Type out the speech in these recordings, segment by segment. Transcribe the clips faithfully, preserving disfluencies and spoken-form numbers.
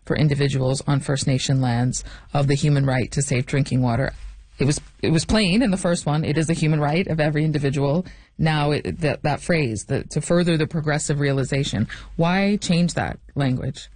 for individuals on First Nation lands of the human right to safe drinking water. It was it was plain in the first one. It is a human right of every individual. Now it, that that phrase, the, to further the progressive realization. Why change that language?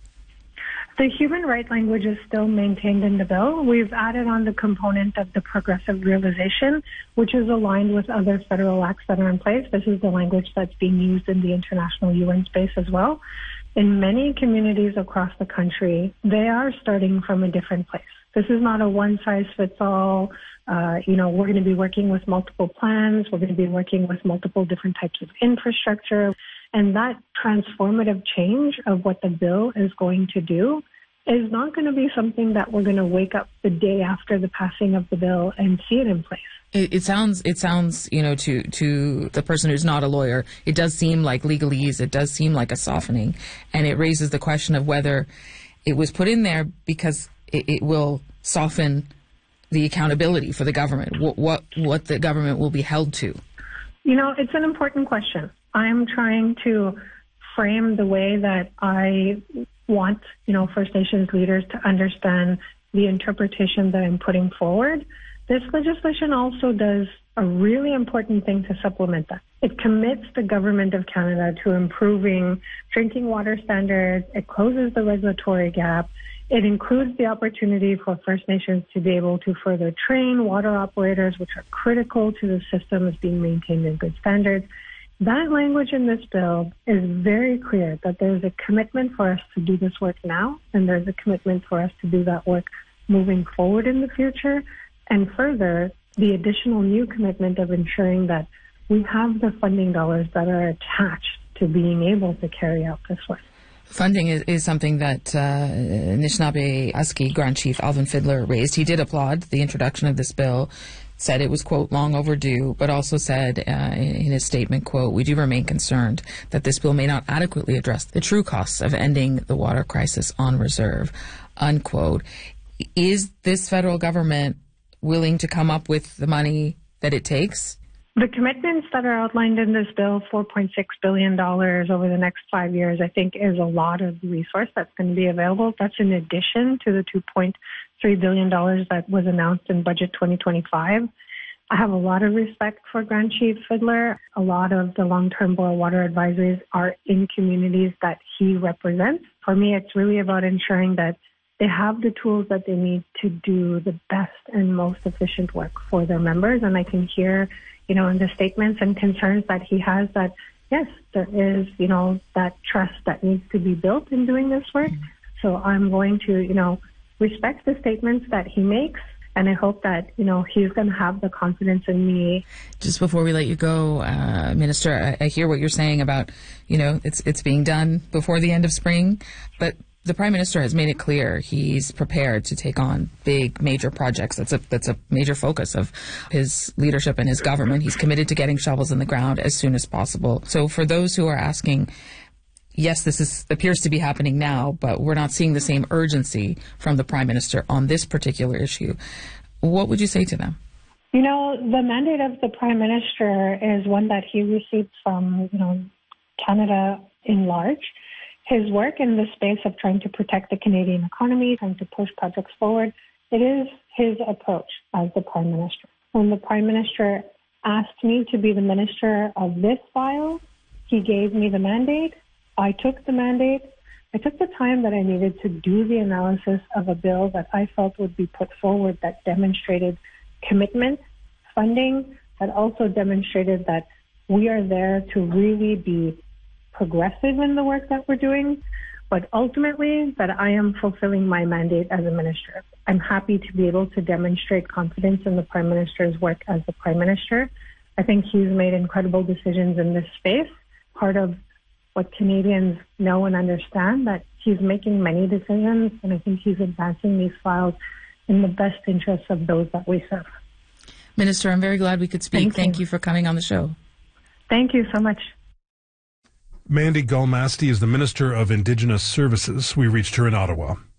The human right language is still maintained in the bill. We've added on the component of the progressive realization, which is aligned with other federal acts that are in place. This is the language that's being used in the international U N space as well. In many communities across the country, they are starting from a different place. This is not a one-size-fits-all, uh, you know, we're going to be working with multiple plans, we're going to be working with multiple different types of infrastructure. And that transformative change of what the bill is going to do is not going to be something that we're going to wake up the day after the passing of the bill and see it in place. It, it sounds, it sounds, you know, to, to the person who's not a lawyer, it does seem like legalese, it does seem like a softening. And it raises the question of whether it was put in there because it, it will soften the accountability for the government, what, what, what the government will be held to. You know, it's an important question. I'm trying to frame the way that I want, you know, First Nations leaders to understand the interpretation that I'm putting forward. This legislation also does a really important thing to supplement that. It commits the Government of Canada to improving drinking water standards. It closes the regulatory gap. It includes the opportunity for First Nations to be able to further train water operators, which are critical to the system as being maintained in good standards. That language in this bill is very clear that there's a commitment for us to do this work now, and there's a commitment for us to do that work moving forward in the future. And further, the additional new commitment of ensuring that we have the funding dollars that are attached to being able to carry out this work. Funding is, is something that uh, Anishinaabe Husky Grand Chief Alvin Fiddler raised. He did applaud the introduction of this bill, said it was, quote, long overdue, but also said uh, in his statement, quote, we do remain concerned that this bill may not adequately address the true costs of ending the water crisis on reserve, unquote. Is this federal government willing to come up with the money that it takes? The commitments that are outlined in this bill, four point six billion dollars over the next five years, I think is a lot of resource that's going to be available. That's in addition to the two point three billion dollars that was announced in Budget twenty twenty-five. I have a lot of respect for Grand Chief Fiddler. A lot of the long-term boil water advisories are in communities that he represents. For me, it's really about ensuring that they have the tools that they need to do the best and most efficient work for their members. And I can hear, you know, in the statements and concerns that he has that, yes, there is, you know, that trust that needs to be built in doing this work. So I'm going to, you know, respect the statements that he makes. And I hope that, you know, he's going to have the confidence in me. Just before we let you go, uh, Minister, I, I hear what you're saying about, you know, it's it's being done before the end of spring. But the Prime Minister has made it clear he's prepared to take on big, major projects. That's a that's a major focus of his leadership and his government. He's committed to getting shovels in the ground as soon as possible. So for those who are asking, yes, this is, appears to be happening now, but we're not seeing the same urgency from the Prime Minister on this particular issue, what would you say to them? You know, the mandate of the Prime Minister is one that he received from, you know, Canada in large. His work in the space of trying to protect the Canadian economy, trying to push projects forward, it is his approach as the Prime Minister. When the Prime Minister asked me to be the minister of this file, he gave me the mandate. I took the mandate. I took the time that I needed to do the analysis of a bill that I felt would be put forward that demonstrated commitment, funding, that also demonstrated that we are there to really be progressive in the work that we're doing, but ultimately that I am fulfilling my mandate as a minister. I'm happy to be able to demonstrate confidence in the Prime Minister's work as the Prime Minister. I think he's made incredible decisions in this space. Part of what Canadians know and understand, that he's making many decisions, and I think he's advancing these files in the best interests of those that we serve. Minister, I'm very glad we could speak. Thank you, Thank you for coming on the show. Thank you so much. Mandy Galmasti is the Minister of Indigenous Services. We reached her in Ottawa.